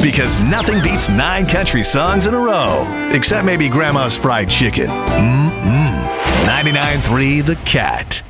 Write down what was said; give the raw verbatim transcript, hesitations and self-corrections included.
Because nothing beats nine country songs in a row. Except maybe Grandma's Fried Chicken. Mm-mm. ninety-nine point three The Cat.